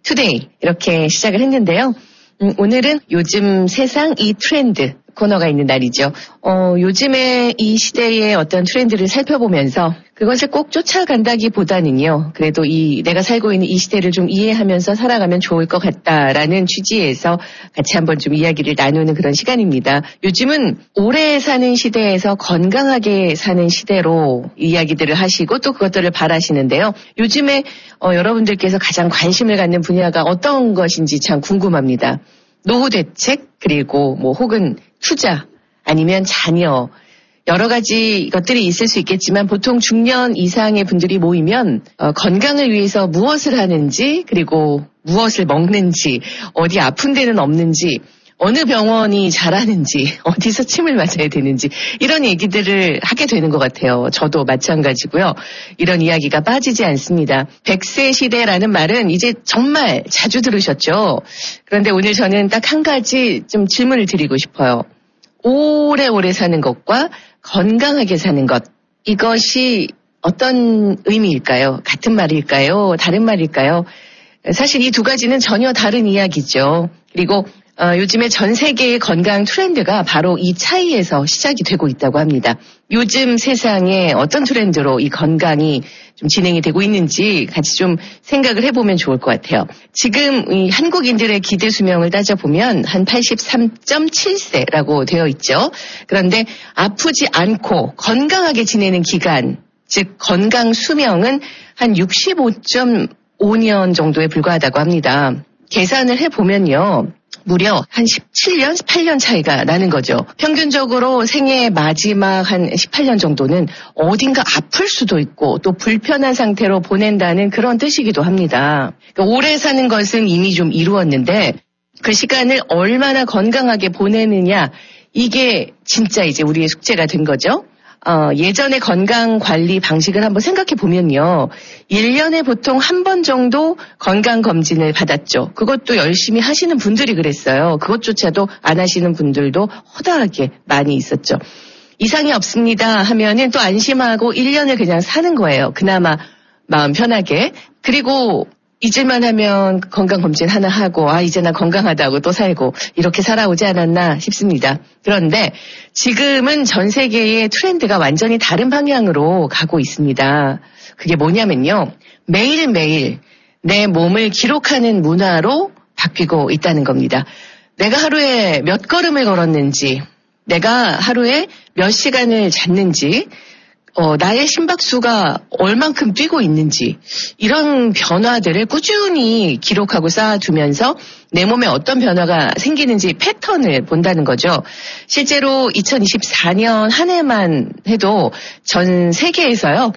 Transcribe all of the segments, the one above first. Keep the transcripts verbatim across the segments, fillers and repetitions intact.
투데이 이렇게 시작을 했는데요. 음, 오늘은 요즘 세상 이 트렌드 코너가 있는 날이죠. 어, 요즘에 이 시대의 어떤 트렌드를 살펴보면서 그것을 꼭 쫓아간다기보다는요. 그래도 이 내가 살고 있는 이 시대를 좀 이해하면서 살아가면 좋을 것 같다라는 취지에서 같이 한번 좀 이야기를 나누는 그런 시간입니다. 요즘은 오래 사는 시대에서 건강하게 사는 시대로 이야기들을 하시고 또 그것들을 바라시는데요. 요즘에 어, 여러분들께서 가장 관심을 갖는 분야가 어떤 것인지 참 궁금합니다. 노후 대책 그리고 뭐 혹은 투자 아니면 자녀 여러 가지 것들이 있을 수 있겠지만 보통 중년 이상의 분들이 모이면 어, 건강을 위해서 무엇을 하는지 그리고 무엇을 먹는지 어디 아픈 데는 없는지 어느 병원이 잘하는지 어디서 침을 맞아야 되는지 이런 얘기들을 하게 되는 것 같아요. 저도 마찬가지고요. 이런 이야기가 빠지지 않습니다. 백 세 시대라는 말은 이제 정말 자주 들으셨죠. 그런데 오늘 저는 딱 한 가지 좀 질문을 드리고 싶어요. 오래오래 사는 것과 건강하게 사는 것 이것이 어떤 의미일까요? 같은 말일까요? 다른 말일까요? 사실 이 두 가지는 전혀 다른 이야기죠. 그리고 어, 요즘에 전 세계의 건강 트렌드가 바로 이 차이에서 시작이 되고 있다고 합니다. 요즘 세상에 어떤 트렌드로 이 건강이 좀 진행이 되고 있는지 같이 좀 생각을 해보면 좋을 것 같아요. 지금 이 한국인들의 기대 수명을 따져보면 한 팔십삼 점 칠 세라고 되어 있죠. 그런데 아프지 않고 건강하게 지내는 기간, 즉 건강 수명은 한 육십오 점 오 년 정도에 불과하다고 합니다. 계산을 해보면요. 무려 한 십칠 년, 십팔 년 차이가 나는 거죠. 평균적으로 생애 마지막 한 십팔 년 정도는 어딘가 아플 수도 있고 또 불편한 상태로 보낸다는 그런 뜻이기도 합니다. 그러니까 오래 사는 것은 이미 좀 이루었는데 그 시간을 얼마나 건강하게 보내느냐 이게 진짜 이제 우리의 숙제가 된 거죠. 어, 예전의 건강관리 방식을 한번 생각해 보면요. 일 년에 보통 한 번 정도 건강검진을 받았죠. 그것도 열심히 하시는 분들이 그랬어요. 그것조차도 안 하시는 분들도 허다하게 많이 있었죠. 이상이 없습니다 하면은 또 안심하고 일 년을 그냥 사는 거예요. 그나마 마음 편하게. 그리고 잊을만 하면 건강검진 하나 하고 아 이제 나 건강하다고 또 살고 이렇게 살아오지 않았나 싶습니다. 그런데 지금은 전 세계의 트렌드가 완전히 다른 방향으로 가고 있습니다. 그게 뭐냐면요. 매일매일 내 몸을 기록하는 문화로 바뀌고 있다는 겁니다. 내가 하루에 몇 걸음을 걸었는지 내가 하루에 몇 시간을 잤는지 어, 나의 심박수가 얼만큼 뛰고 있는지 이런 변화들을 꾸준히 기록하고 쌓아두면서 내 몸에 어떤 변화가 생기는지 패턴을 본다는 거죠. 실제로 이천이십사 년 한 해만 해도 전 세계에서요.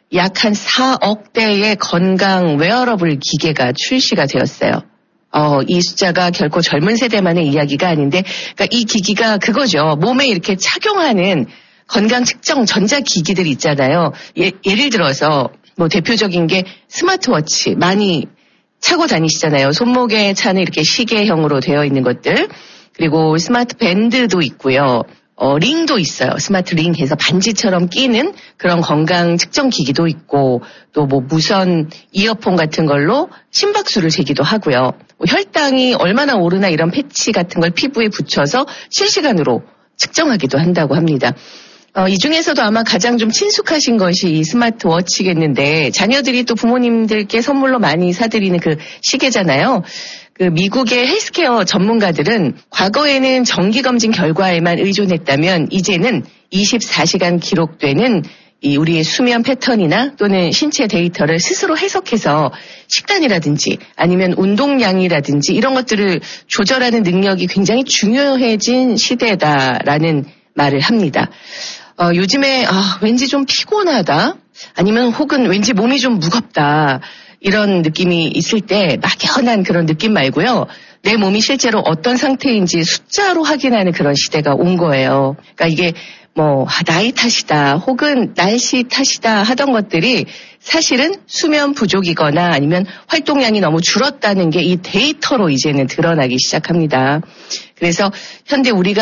약 한 사억 대의 건강 웨어러블 기계가 출시가 되었어요. 어, 이 숫자가 결코 젊은 세대만의 이야기가 아닌데 그러니까 이 기기가 그거죠. 몸에 이렇게 착용하는 건강 측정 전자기기들이 있잖아요. 예, 예를 들어서 뭐 대표적인 게 스마트워치 많이 차고 다니시잖아요. 손목에 차는 이렇게 시계형으로 되어 있는 것들. 그리고 스마트 밴드도 있고요. 어, 링도 있어요. 스마트 링 해서 반지처럼 끼는 그런 건강 측정 기기도 있고 또 뭐 무선 이어폰 같은 걸로 심박수를 재기도 하고요. 뭐 혈당이 얼마나 오르나 이런 패치 같은 걸 피부에 붙여서 실시간으로 측정하기도 한다고 합니다. 어, 이 중에서도 아마 가장 좀 친숙하신 것이 이 스마트워치겠는데 자녀들이 또 부모님들께 선물로 많이 사드리는 그 시계잖아요. 그 미국의 헬스케어 전문가들은 과거에는 정기검진 결과에만 의존했다면 이제는 이십사 시간 기록되는 이 우리의 수면 패턴이나 또는 신체 데이터를 스스로 해석해서 식단이라든지 아니면 운동량이라든지 이런 것들을 조절하는 능력이 굉장히 중요해진 시대다라는 말을 합니다. 어, 요즘에 아, 왠지 좀 피곤하다 아니면 혹은 왠지 몸이 좀 무겁다 이런 느낌이 있을 때 막연한 그런 느낌 말고요. 내 몸이 실제로 어떤 상태인지 숫자로 확인하는 그런 시대가 온 거예요. 그러니까 이게 뭐 나이 탓이다 혹은 날씨 탓이다 하던 것들이 사실은 수면 부족이거나 아니면 활동량이 너무 줄었다는 게 이 데이터로 이제는 드러나기 시작합니다. 그래서 현대 우리가